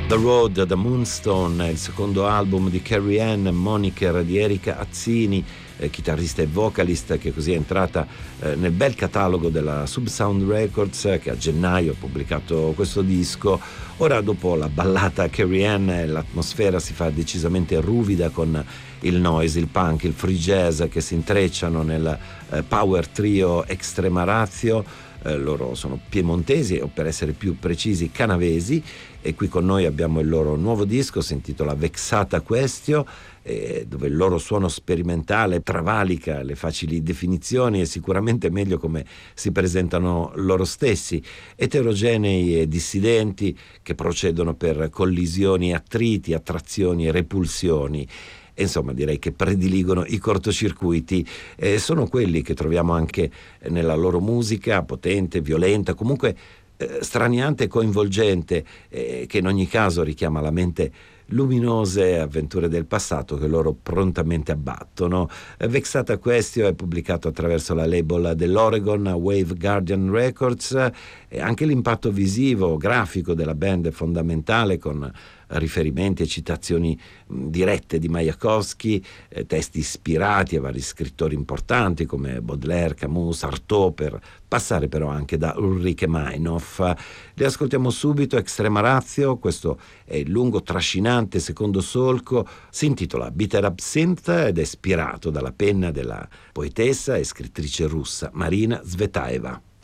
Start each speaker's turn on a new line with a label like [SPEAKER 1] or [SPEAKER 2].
[SPEAKER 1] The Road, The Moonstone, il secondo album di Carrie Ann Moniker, di Erika Azzini, chitarrista e vocalist, che così è entrata nel bel catalogo della Subsound Records, che a gennaio ha pubblicato questo disco. Ora, dopo la ballata Carrie Ann, l'atmosfera si fa decisamente ruvida con il noise, il punk, il free jazz che si intrecciano nel power trio Extrema Ratio. Loro sono piemontesi, o per essere più precisi canavesi, e qui con noi abbiamo il loro nuovo disco, si intitola Vexata Question, dove il loro suono sperimentale travalica le facili definizioni e sicuramente meglio come si presentano loro stessi, eterogenei e dissidenti che procedono per collisioni, attriti, attrazioni e repulsioni. Insomma, direi che prediligono i cortocircuiti, sono quelli che troviamo anche nella loro musica, potente, violenta, comunque straniante e coinvolgente, che in ogni caso richiama alla mente luminose avventure del passato che loro prontamente abbattono. Vexata Question è pubblicato attraverso la label dell'Oregon Wave Guardian Records, e anche l'impatto visivo, grafico della band è fondamentale, con riferimenti e citazioni dirette di Majakovsky, testi ispirati a vari scrittori importanti come Baudelaire, Camus, Artaud, per passare però anche da Ulrike Meinhof. Li ascoltiamo subito. Extrema Ratio, questo è il lungo trascinante secondo solco, si intitola Bitter Absinthe ed è ispirato dalla penna della poetessa e scrittrice russa Marina Zvetaeva.